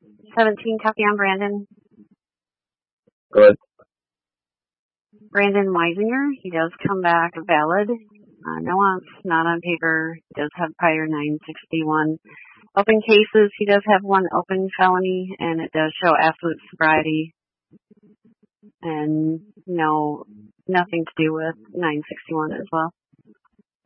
17, copy on Brandon. Good. Brandon Weisinger, he does come back valid. Nuance, not on paper. He does have prior 961. Open cases, he does have one open felony, and it does show absolute sobriety. And nothing to do with 961 as well.